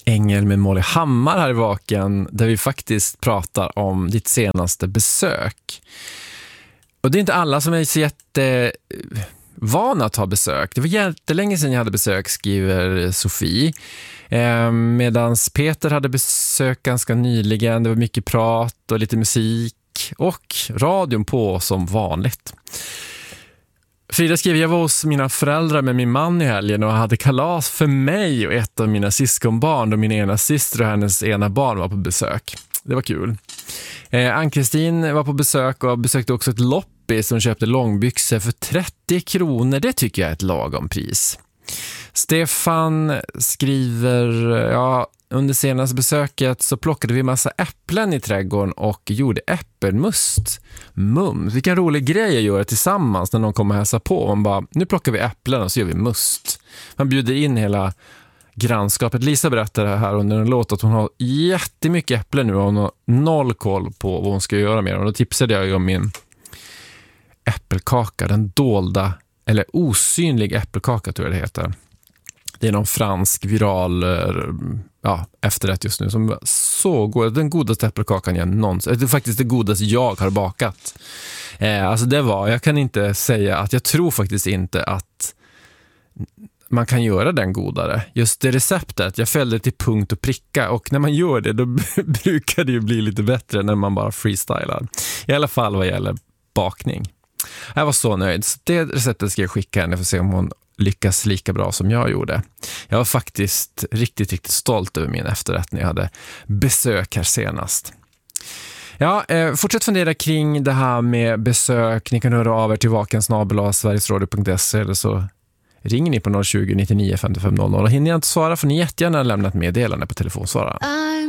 Ängel med Molly Hammar här i Vaken, där vi faktiskt pratar om ditt senaste besök. Och det är inte alla som är så jättevana att ha besök. Det var jättelänge sedan jag hade besök, skriver Sofie. Medans Peter hade besök ganska nyligen. Det var mycket prat och lite musik och radion på som vanligt. Frida skriver, jag var hos mina föräldrar med min man i helgen och hade kalas för mig och ett av mina syskonbarn, och min ena syster och hennes ena barn var på besök. Det var kul. Ann-Kristin var på besök och besökte också ett loppis som köpte långbyxor för 30 kronor. Det tycker jag är ett lagom pris. Stefan skriver, under senaste besöket så plockade vi massa äpplen i trädgården och gjorde äppelmust. Mums, vilken rolig grej att göra tillsammans när någon kommer och hälsa på. Man bara, nu plockar vi äpplen och så gör vi must. Man bjuder in hela grannskapet. Lisa berättade här under en låt att hon har jättemycket äpplen nu och hon har noll koll på vad hon ska göra med dem. Och då tipsade jag om min äppelkaka, den dolda eller osynlig äppelkaka tror jag det heter. Det är någon fransk viral efterrätt just nu som så god. Den godaste äppelkakan jag någonsin. Det är faktiskt det godaste jag har bakat. Jag kan inte säga att jag tror faktiskt inte att man kan göra den godare. Just det receptet, jag följde till punkt och pricka, och när man gör det då brukar det ju bli lite bättre när man bara freestylar. I alla fall vad gäller bakning. Jag var så nöjd. Så det receptet ska jag skicka henne för att se om hon lyckas lika bra som jag gjorde. Jag var faktiskt riktigt, riktigt stolt över min efterrätt när jag hade besök här senast. Ja, fortsätt fundera kring det här med besök. Ni kan höra av er till vakensnabel@sverigesradio.se eller så ringer ni på 020 99 55 00. Och hinner jag inte svara får ni jättegärna lämna ett meddelande på telefonsvararen.